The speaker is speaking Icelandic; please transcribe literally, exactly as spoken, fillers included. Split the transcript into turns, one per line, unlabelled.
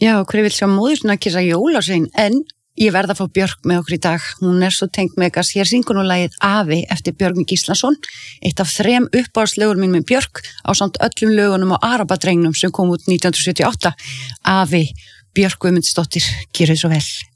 Já, hver vill sjá móður sinna kissa jólasvein, en ég verð að fá Björk með okkur í dag. Hún er svo tengd Megas. Hér syngur nú lagið Afi eftir Björgvin Gíslason, eitt af þrem uppáhaldslögur mín með Björk ásamt öllum lögunum á Arabadrengnum sem kom út nítján hundruð sjötíu og átta. Afi, Björk Guðmundsdóttir, gjörið svo vel.